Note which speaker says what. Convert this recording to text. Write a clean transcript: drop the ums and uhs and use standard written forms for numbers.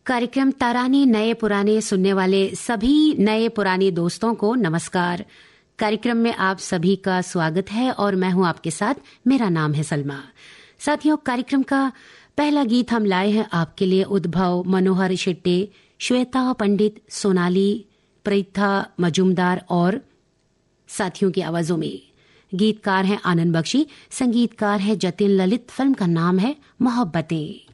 Speaker 1: कार्यक्रम तारानी नए पुराने सुनने वाले सभी नए पुराने दोस्तों को नमस्कार। कार्यक्रम में आप सभी का स्वागत है और मैं हूं आपके साथ। मेरा नाम है सलमा। साथियों, कार्यक्रम का पहला गीत हम लाए हैं आपके लिए उद्भव, मनोहर शेट्टे, श्वेता पंडित, सोनाली, प्रीथा मजूमदार और साथियों की आवाजों में। गीतकार हैं आनंद बख्शी, संगीतकार है जतिन ललित। फिल्म का नाम है मोहब्बतें।